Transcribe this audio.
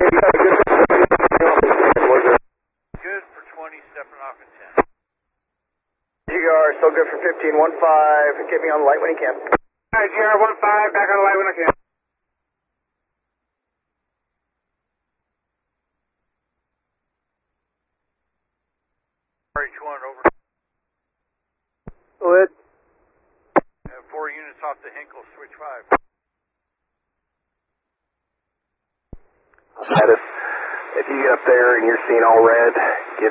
Good for 20, stepping off at 10. GR, still good for 15-15. Get me on the light when you can. Alright, GR 15, back on the light when I can. RH1, over. Go ahead. 4 units off the Hinkle, switch 5. If you get up there and you're seeing all red, give